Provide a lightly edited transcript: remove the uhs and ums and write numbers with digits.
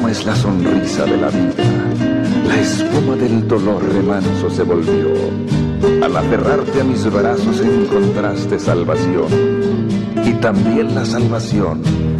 cómo es la sonrisa de la vida. La espuma del dolor remanso se volvió. Al aferrarte a mis brazos encontraste salvación. Y también la salvación